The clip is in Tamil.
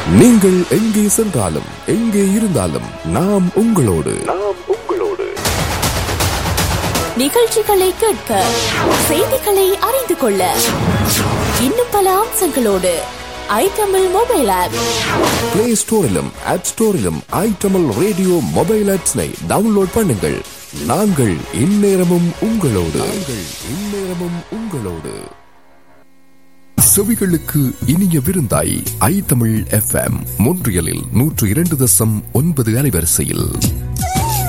நீங்கள் எங்கே சென்றாலும் எங்கே இருந்தாலும் நாம் உங்களோடு. நிகழ்ச்சிகளை கேட்க, செய்திகளை அறிந்து கொள்ள, இன்னும் பல அம்சங்களோடு iTamil mobile app play ஸ்டோரிலும் app ஸ்டோரிலும் iTamil radio mobile ஆப்ஸ்னை download பண்ணுங்கள். நாங்கள் இந்நேரமும் உங்களோடு. செவிகளுக்கு இனிய விருந்தாய் iTamil FM மொன்றியலில் 102.9 அலைவரிசையில்